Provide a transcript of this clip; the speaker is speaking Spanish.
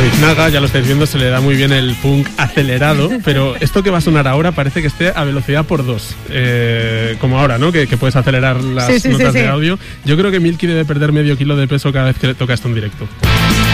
Biznaga, ya lo estáis viendo, se le da muy bien el punk acelerado, pero esto que va a sonar ahora parece que esté a velocidad por 2, como ahora, ¿no? Que puedes acelerar las notas de audio. Yo creo que Milky debe perder medio kilo de peso cada vez que toca esto en directo.